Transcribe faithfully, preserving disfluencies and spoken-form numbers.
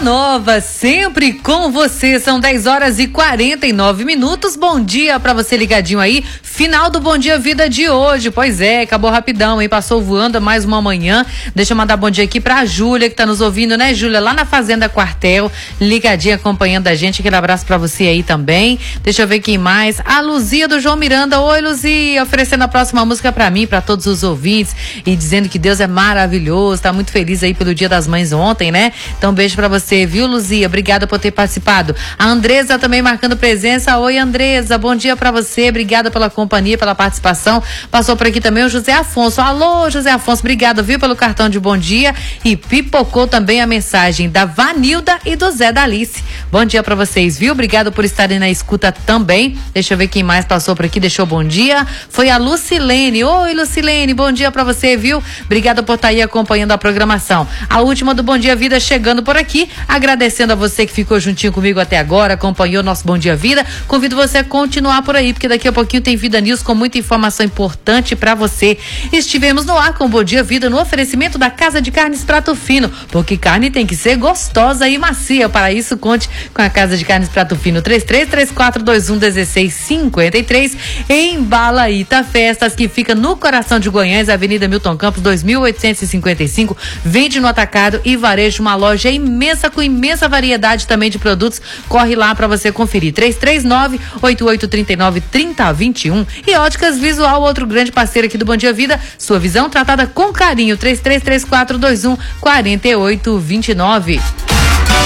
Nova, sempre com você. São dez horas e quarenta e nove minutos. Bom dia pra você ligadinho aí. Final do Bom Dia Vida de hoje. Pois é, acabou rapidão, hein? Passou voando mais uma manhã. Deixa eu mandar bom dia aqui pra Júlia, que tá nos ouvindo, né, Júlia? Lá na Fazenda Quartel, ligadinha acompanhando a gente. Aquele abraço pra você aí também. Deixa eu ver quem mais. A Luzia do João Miranda. Oi, Luzia. Oferecendo a próxima música pra mim, pra todos os ouvintes. E dizendo que Deus é maravilhoso. Tá muito feliz aí pelo Dia das Mães ontem, né? Então, um beijo pra você, viu, Luzia? Obrigada por ter participado. A Andresa também marcando presença. Oi, Andresa. Bom dia pra você. Obrigada pela companhia, pela participação. Passou por aqui também o José Afonso. Alô, José Afonso. Obrigada, viu, pelo cartão de bom dia. E pipocou também a mensagem da Vanilda e do Zé da Alice. Bom dia pra vocês, viu? Obrigado por estarem na escuta também. Deixa eu ver quem mais passou por aqui. Deixou bom dia. Foi a Lucilene. Oi, Lucilene. Bom dia pra você, viu? Obrigada por estar aí acompanhando a programação. A última do Bom Dia Vida chegando por aqui, agradecendo a você que ficou juntinho comigo até agora, acompanhou o nosso Bom Dia Vida. Convido você a continuar por aí, porque daqui a pouquinho tem Vida News com muita informação importante pra você. Estivemos no ar com o Bom Dia Vida no oferecimento da Casa de Carnes Prato Fino, porque carne tem que ser gostosa e macia. Para isso, conte com a Casa de Carnes Prato Fino, três três três quatro dois um um seis cinco três, em Balaíta Festas, que fica no coração de Goiás, Avenida Milton Campos, dois mil oitocentos e cinquenta e cinco. Vende no atacado e varejo, uma loja imensa com imensa variedade também de produtos. Corre lá para você conferir. três três nove, oito oito três nove, três zero dois um. E Óticas Visual, outro grande parceiro aqui do Bom Dia Vida. Sua visão tratada com carinho. três três três quatro dois um, quatro oito dois nove.